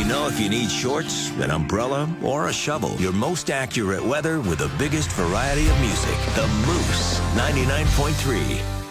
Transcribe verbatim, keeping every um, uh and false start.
you know if you need shorts, an umbrella, or a shovel. Your most accurate weather with the biggest variety of music. The Moose ninety-nine point three.